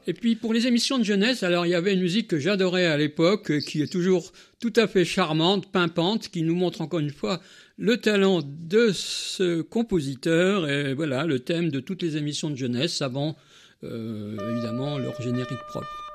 Et puis pour les émissions de jeunesse, alors il y avait une musique que j'adorais à l'époque, qui est toujours tout à fait charmante, pimpante, qui nous montre encore une fois le talent de ce compositeur, et voilà, le thème de toutes les émissions de jeunesse avant, évidemment, leur générique propre.